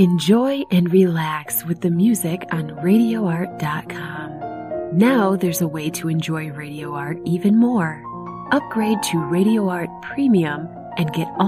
Enjoy and relax with the music on RadioArt.com. Now there's a way to enjoy Radio Art even more. Upgrade to Radio Art Premium and get all